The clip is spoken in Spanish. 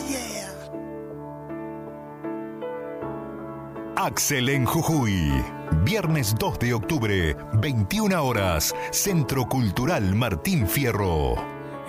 Yeah. Axel en Jujuy. Viernes 2 de octubre, 21 horas. Centro Cultural Martín Fierro.